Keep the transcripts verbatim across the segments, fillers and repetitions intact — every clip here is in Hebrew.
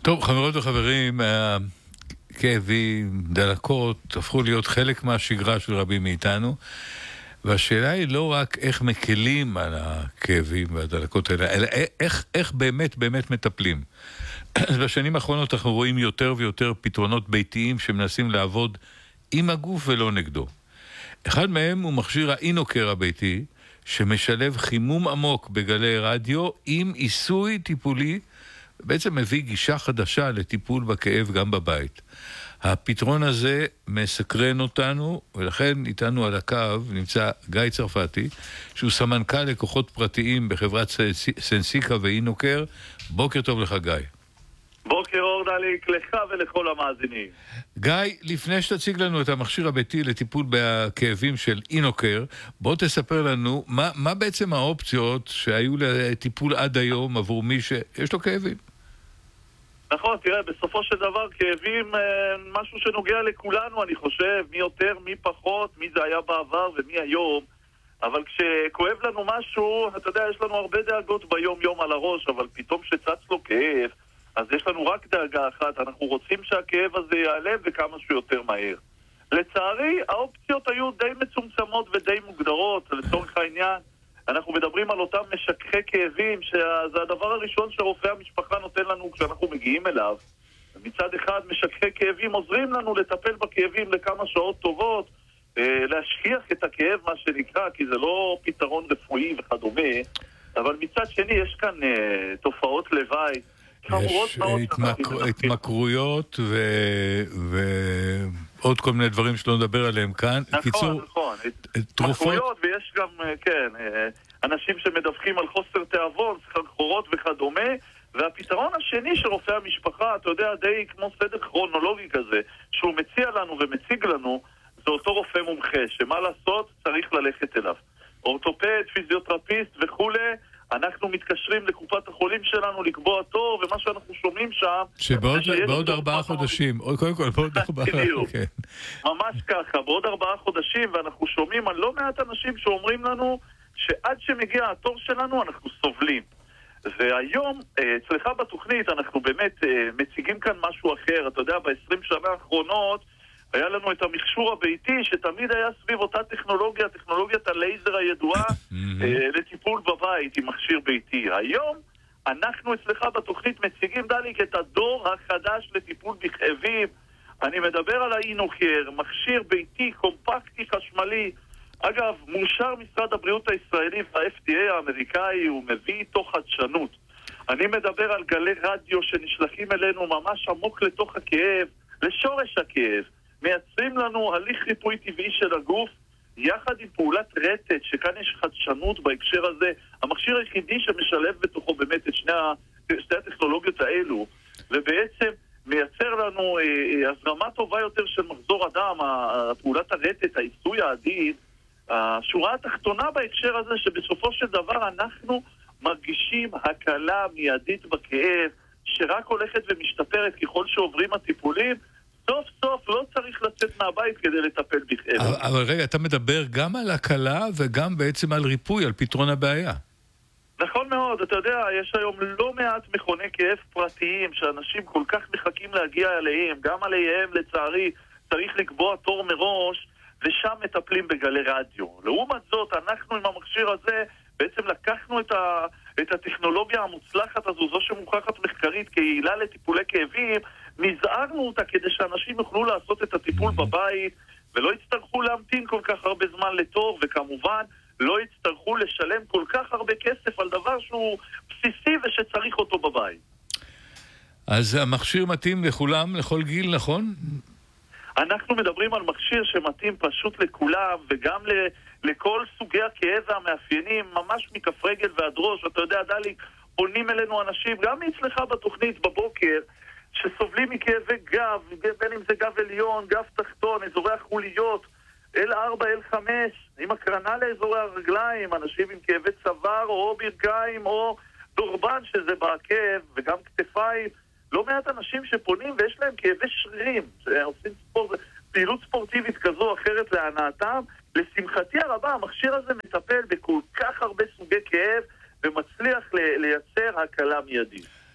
טוב, חברות וחברים, כאבים, דלקות, הפכו להיות חלק מהשגרה של רבים מאיתנו, והשאלה היא לא רק איך מקלים על הכאבים והדלקות האלה, אלא איך, איך באמת באמת מטפלים. בשנים האחרונות אנחנו רואים יותר ויותר פתרונות ביתיים שמנסים לעבוד עם הגוף ולא נגדו. אחד מהם הוא מכשיר האינוקר הביתי, שמשלב חימום עמוק בגלי רדיו עם עיסוי טיפולי, בעצם מביא גישה חדשה לטיפול בכאב גם בבית. הפתרון הזה מסקרן אותנו, ולכן איתנו על הקו נמצא גיא צרפתי, שהוא סמנכ"ל לקוחות פרטיים בחברת סנסיקה ואינוקר. בוקר טוב לך, גיא. בוקר אור דליק, לך ולכל המאזינים. גיא, לפני שתציג לנו את המכשיר הביתי לטיפול בכאבים של אינוקר, בוא תספר לנו מה, מה בעצם האופציות שהיו לטיפול עד היום עבור מי שיש לו כאבים. נכון, תראה, בסופו של דבר כאבים משהו שנוגע לכולנו, אני חושב, מי יותר, מי פחות, מי זה היה בעבר ומי היום. אבל כשכואב לנו משהו, אתה יודע, יש לנו הרבה דאגות ביום יום על הראש, אבל פתאום שצץ לו כאב, אז יש לנו רק דאגה אחת, אנחנו רוצים שהכאב הזה יעלה וכמה שיותר מהר. לצערי, האופציות היו די מצומצמות ודי מוגדרות. לצורך העניין, אנחנו מדברים על אותם משככי כאבים, שזה הדבר הראשון שרופא המשפחה נותן לנו כשאנחנו מגיעים אליו. מצד אחד, משככי כאבים עוזרים לנו לטפל בכאבים לכמה שעות טובות, להשכיח את הכאב, מה שנקרא, כי זה לא פתרון רפואי וכדומה. אבל מצד שני, יש כאן תופעות לוואי, יש התמכרויות ועוד כל מיני דברים שלא נדבר עליהם כאן. נכון, נכון. התמכרויות, ויש גם, כן, אנשים שמדווחים על חוסר תיאבון, סחרחורות וכדומה. והפתרון השני של רופא המשפחה, אתה יודע, די כמו סדר כרונולוגי כזה, שהוא מציע לנו ומציג לנו, זה אותו רופא מומחה, שמה לעשות צריך ללכת אליו. אורתופד, פיזיותרפיסט וכולי, אנחנו מתקשרים לקופת החולים שלנו לקבוע תור, ומה שאנחנו שומעים שם... שבעוד ארבעה חודשים, קודם כל, בעוד ארבעה חודשים. ממש ככה, בעוד ארבעה חודשים, ואנחנו שומעים על לא מעט אנשים שאומרים לנו שעד שמגיע התור שלנו אנחנו סובלים. והיום, אצלך בתוכנית, אנחנו באמת מציגים כאן משהו אחר. אתה יודע, ב-עשרים שנה האחרונות, היה לנו את המכשור הביתי שתמיד היה סביב אותה טכנולוגיה, טכנולוגיית הלייזר הידועה לטיפול בבית עם מכשיר ביתי. היום אנחנו אצלך בתוכנית מציגים דליק את הדור החדש לטיפול בכאבים. אני מדבר על האינוקר, מכשיר ביתי, קומפקטי, חשמלי. אגב, מאושר משרד הבריאות הישראלי וה-אף די איי האמריקאי, הוא מביא איתו חדשנות. אני מדבר על גלי רדיו שנשלחים אלינו ממש עמוק לתוך הכאב, לשורש הכאב. מייצרים לנו הליך ריפוי טבעי של הגוף יחד עם פעולת רטט, שכאן יש חדשנות בהקשר הזה. המכשיר היחידי שמשלב בתוכו באמת את שני, שתי הטכנולוגיות האלו, ובעצם מייצר לנו אה, הזרמה טובה יותר של מחזור אדם, פעולת הרטט, העיסוי העדין. השורה התחתונה בהקשר הזה שבסופו של דבר אנחנו מרגישים הקלה מיידית בכאב שרק הולכת ומשתפרת ככל שעוברים הטיפולים. סוף סוף לא צריך לצאת מהבית כדי לטפל בכאב. אבל, אבל רגע, אתה מדבר גם על הקלה וגם בעצם על ריפוי, על פתרון הבעיה. נכון מאוד, אתה יודע, יש היום לא מעט מכוני כאב פרטיים שאנשים כל כך מחכים להגיע אליהם, גם עליהם לצערי צריך לקבוע תור מראש, ושם מטפלים בגלי רדיו. לעומת זאת, אנחנו עם המכשיר הזה בעצם לקחנו את, ה, את הטכנולוגיה המוצלחת הזו, זו שמוכחת מחקרית כיעילה לטיפולי כאבים, נזהרנו אותה כדי שאנשים יוכלו לעשות את הטיפול בבית, ולא יצטרכו להמתין כל כך הרבה זמן לתור, וכמובן לא יצטרכו לשלם כל כך הרבה כסף על דבר שהוא בסיסי ושצריך אותו בבית. אז המכשיר מתאים לכולם, לכל גיל, נכון? אנחנו מדברים על מכשיר שמתאים פשוט לכולם, וגם ל- לכל סוגי הכאב והמאפיינים, ממש מכף רגל ועד ראש. אתה יודע, דליק, פונים אלינו אנשים, גם אצלך בתוכנית בבוקר, שסובלים מכאבי גב, בין אם זה גב עליון, גב תחתון, אזורי החוליות, אל ארבע, אל חמש, עם הקרנה לאזורי הרגליים, אנשים עם כאבי צוואר או ברכיים או דורבן שזה בעקב, וגם כתפיים. לא מעט אנשים שפונים ויש להם כאבי שרירים, שעושים ספורט, פעילות ספורטיבית כזו או אחרת להנאתם. לשמחתי הרבה, המכשיר הזה מטפל בכל כך הרבה סוגי כאב ומצליח לייצר הקלה מיידית.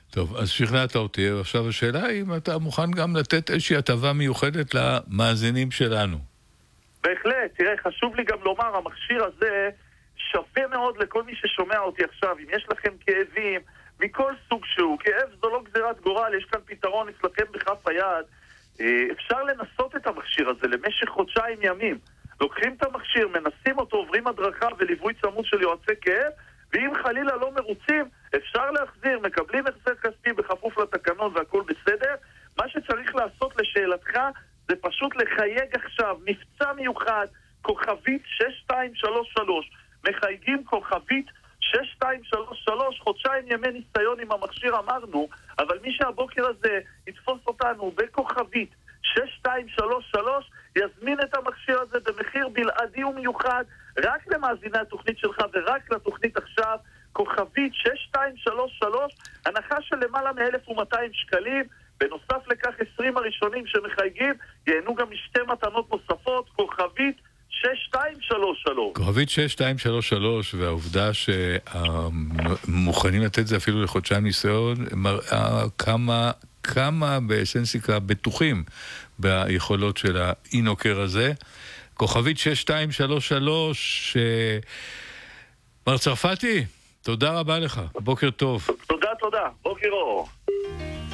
טוב, אז שכנעת אותי, עכשיו השאלה היא אם אתה מוכן גם לתת איזושהי הטבה מיוחדת למאזינים שלנו. בהחלט, תראה, חשוב לי גם לומר, המכשיר הזה שווה מאוד לכל מי ששומע אותי עכשיו. אם יש לכם כאבים, מכל סוג שהוא, כאב זו לא גזירת גורל, יש כאן פתרון אצלכם בכף היד. אפשר לנסות את המכשיר הזה למשך חודשיים ימים. לוקחים את המכשיר, מנסים אותו, עוברים הדרכה וליווי צמוד של יועצי כאב, ואם חלילה לא מרוצים, אפשר להחזיר, מקבלים החזר כספי בכפוף לתקנון והכל בסדר. מה שצריך לעשות לשאלתך זה פשוט לחייג עכשיו, מבצע מיוחד, כוכבית שש שתיים שלוש שלוש. מחייגים כוכבית שש שתיים שלוש שלוש, חודשיים ימי ניסיון עם המכשיר אמרנו, אבל מי שהבוקר הזה יתפוס אותנו בכוכבית שש שתיים שלוש שלוש, יזמין את המכשיר הזה במחיר בלעדי ומיוחד, רק למאזיני התוכנית שלך ורק לתוכנית עכשיו, כוכבית שש שתיים שלוש שלוש, הנחה של למעלה מ-אלף ומאתיים שקלים, בנוסף לכך עשרים הראשונים שמחייגים, ייהנו גם משתי מתנות נוספות, כוכבית שש שתיים שלוש שלוש. כוכבית שש שתיים שלוש שלוש, והעובדה שמוכנים לתת זה אפילו לחודשיים ניסיון, מראה כמה, כמה באסנסיקה בטוחים ביכולות של האינוקר הזה. כוכבית שש שתיים שלוש שלוש, מר צרפתי, תודה רבה לך, בוקר טוב. תודה, תודה, בוקר אור.